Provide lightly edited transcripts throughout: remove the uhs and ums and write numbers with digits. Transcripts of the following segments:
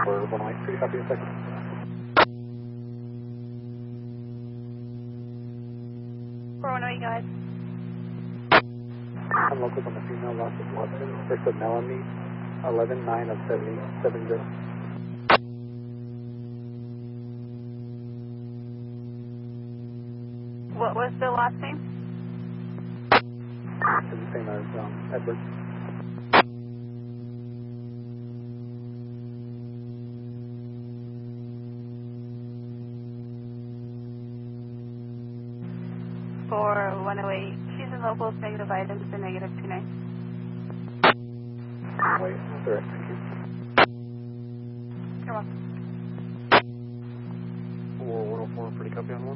For 108, copy a second. Guys. I'm local on the female, lost of Watson, first of Melanie, 11-9 of 70. What was the last name? It's the same as Edward. For 108, she's in locals, negative items to negative 29. Wait, direct, thank you. You're welcome. 4104, pretty copy on one.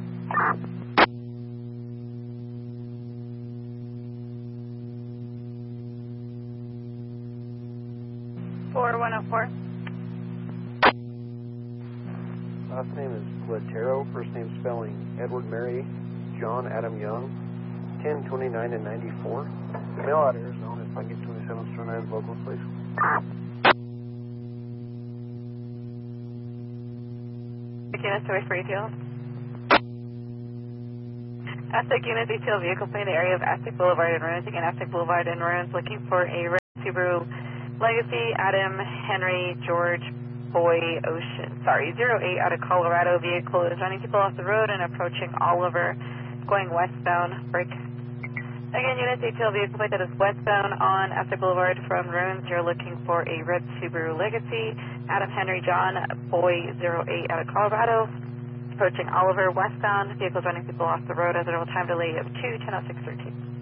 For 104. Last name is Glatero, first name spelling Edward Mary, John Adam Young, 1029 and 94. Mail out Arizona, if I get 2709 locals, please. Unit to wait for ETL. Aztec unit detail vehicle plane in the area of Aztec Boulevard in Ruins. Again, Aztec Boulevard in Ruins, looking for a red Subaru Legacy, Adam, Henry, George, Boy, Ocean. Sorry, 08 out of Colorado. Vehicle is running people off the road and approaching Oliver, going westbound. Break. Again, unit detail vehicle plate that is westbound on Aztec Boulevard from Ruins. You're looking for a red Subaru Legacy, Adam, Henry, John, Boy, 08 out of Colorado, approaching Oliver westbound. Vehicles running people off the road as a time delay of 2:10:06:13.